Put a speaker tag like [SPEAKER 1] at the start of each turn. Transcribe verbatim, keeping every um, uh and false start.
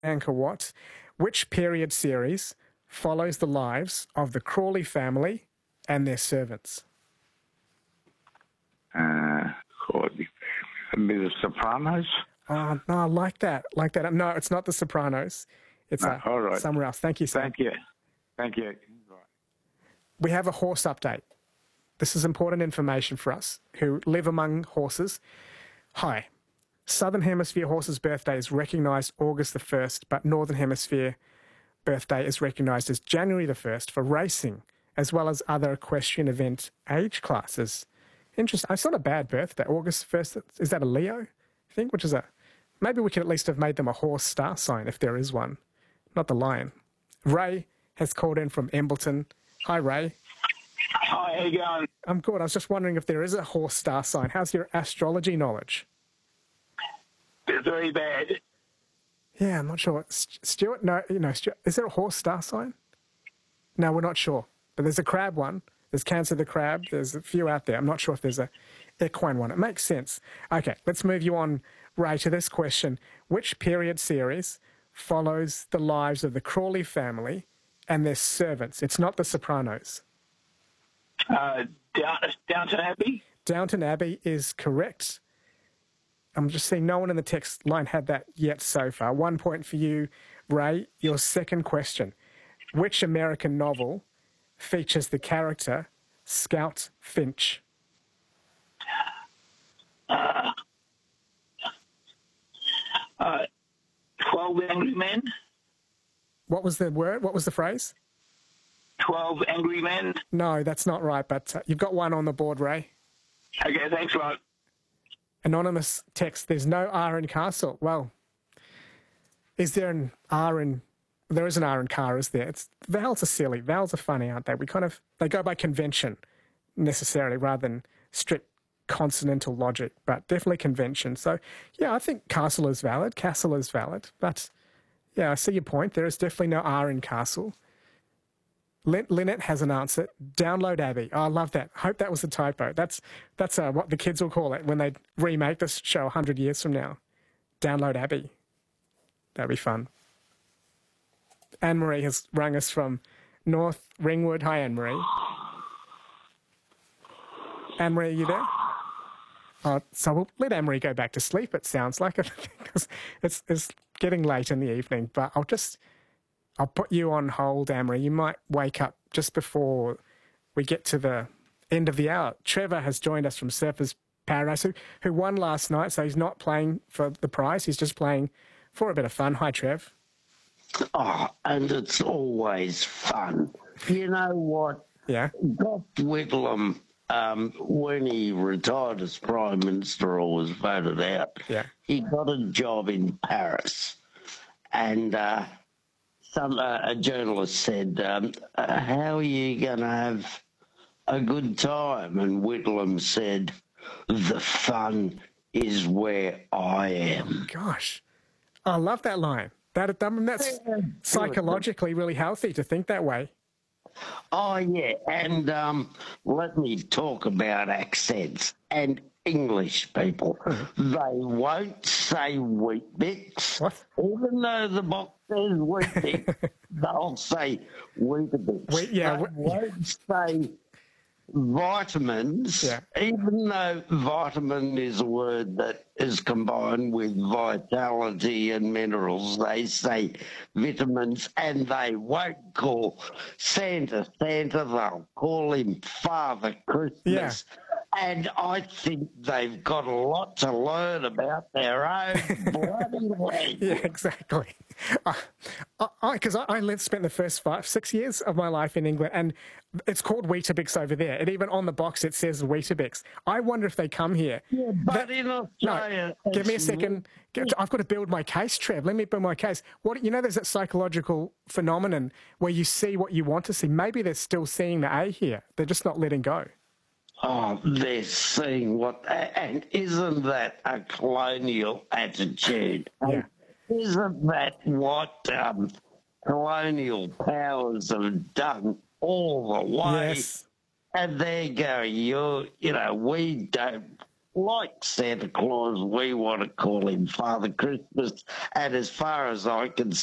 [SPEAKER 1] Angkor Wat. Which period series follows the lives of the Crawley family and their servants?
[SPEAKER 2] Uh, Crawley. Maybe The Sopranos?
[SPEAKER 1] Oh, no, I like that. Like that. No, it's not The Sopranos. It's
[SPEAKER 2] No,
[SPEAKER 1] uh,
[SPEAKER 2] all right.
[SPEAKER 1] somewhere else. Thank you, Sam.
[SPEAKER 2] Thank you. Thank you. Right.
[SPEAKER 1] We have a horse update. This is important information for us who live among horses. Hi. Southern Hemisphere horses' birthday is recognised August the first, but Northern Hemisphere birthday is recognised as January the first for racing, as well as other equestrian event age classes. Interesting. It's not a bad birthday. August first, is that a Leo, I think? Which is a... Maybe we could at least have made them a horse star sign if there is one. Not the lion. Ray has called in from Embleton. Hi, Ray.
[SPEAKER 3] Hi, how you going?
[SPEAKER 1] I'm good. I was just wondering if there is a horse star sign. How's your astrology knowledge?
[SPEAKER 3] Very bad.
[SPEAKER 1] Yeah, I'm not sure. St- Stuart, no, you know, Stuart, is there a horse star sign? No, we're not sure. But there's a crab one. There's Cancer the crab. There's a few out there. I'm not sure if there's a equine one. It makes sense. Okay, let's move you on, Ray, to this question. Which period series follows the lives of the Crawley family and their servants? It's not The Sopranos.
[SPEAKER 3] Uh, Down, Downton Abbey?
[SPEAKER 1] Downton Abbey is correct. I'm just seeing no one in the text line had that yet so far. One point for you, Ray. Your second question. Which American novel features the character Scout Finch?
[SPEAKER 3] Uh, uh, Twelve Angry Men?
[SPEAKER 1] What was the word? What was the phrase?
[SPEAKER 3] Twelve Angry Men?
[SPEAKER 1] No, that's not right, but uh, you've got one on the board, Ray.
[SPEAKER 3] Okay, thanks a lot.
[SPEAKER 1] Anonymous text, there's no R in castle. Well, is there an R in... There is an R in car, is there? It's, vowels are silly. Vowels are funny, aren't they? We kind of... They go by convention, necessarily, rather than strict consonantal logic, but definitely convention. So, yeah, I think castle is valid. Castle is valid. But, yeah, I see your point. There is definitely no R in castle. Lin- Lynette has an answer. Download Abbey. Oh, I love that. Hope that was a typo. That's that's uh, what the kids will call it when they remake this show one hundred years from now. Download Abbey. That'd be fun. Anne-Marie has rung us from North Ringwood. Hi, Anne-Marie. Anne-Marie, are you there? Oh, so we'll let Anne-Marie go back to sleep, it sounds like it, because it's, it's getting late in the evening. But I'll just... I'll put you on hold, Anne-Marie. You might wake up just before we get to the end of the hour. Trevor has joined us from Surfers Paradise, who, who won last night, so he's not playing for the prize. He's just playing for a bit of fun. Hi, Trev.
[SPEAKER 4] Oh, and it's always fun. You know what?
[SPEAKER 1] Yeah.
[SPEAKER 4] Gough Whitlam, um, when he retired as Prime Minister or was voted out,
[SPEAKER 1] yeah.
[SPEAKER 4] he got a job in Paris. And... Uh, Some uh, a journalist said, um, uh, "How are you going to have a good time?" And Whitlam said, "The fun is where I am."
[SPEAKER 1] Gosh, I love that line. That I mean, that's psychologically really healthy to think that way.
[SPEAKER 4] Oh yeah, and um, let me talk about accents and English people. They won't say Weet-Bix,
[SPEAKER 1] what?
[SPEAKER 4] even though the box says Weet-Bix. They'll say Weet-Bix.
[SPEAKER 1] Wait, yeah,
[SPEAKER 4] they won't say vitamins,
[SPEAKER 1] yeah.
[SPEAKER 4] even though vitamin is a word that is combined with vitality and minerals. They say vitamins, and they won't call Santa Santa. They'll call him Father Christmas.
[SPEAKER 1] Yeah.
[SPEAKER 4] And I think they've got a lot to learn about their own bloody language.
[SPEAKER 1] Yeah, exactly. Because I, I, I, I lived, spent the first five, six years of my life in England, and it's called Weetabix over there. And even on the box, it says Weetabix. I wonder if they come here.
[SPEAKER 4] Yeah, but
[SPEAKER 1] that,
[SPEAKER 4] in Australia...
[SPEAKER 1] No, give me a second. I've got to build my case, Trev. Let me build my case. What you know, there's that psychological phenomenon where you see what you want to see. Maybe they're still seeing the A here. They're just not letting go.
[SPEAKER 4] Oh, they're seeing what... And isn't that a colonial attitude?
[SPEAKER 1] Yeah.
[SPEAKER 4] Isn't that what um, colonial powers have done all the way?
[SPEAKER 1] Yes.
[SPEAKER 4] And they're going, you you know, we don't like Santa Claus, we want to call him Father Christmas. And as far as I can